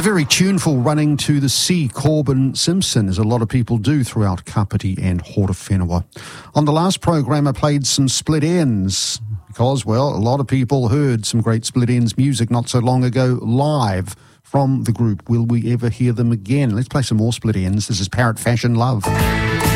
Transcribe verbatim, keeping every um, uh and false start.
very tuneful Running to the Sea, Corbin Simpson, as a lot of people do throughout Kapiti and Horowhenua. On the last program, I played some Split Ends because, well, a lot of people heard some great Split Ends music not so long ago live from the group. Will we ever hear them again? Let's play some more Split Ends. This is Parrot Fashion Love.